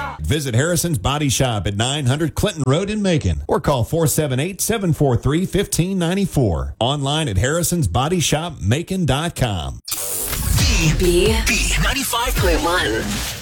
Visit Harrison's Body Shop at 900 Clinton Road in Macon or call 478-743-1594. Online at harrisonsbodyshopmacon.com. B 95.1.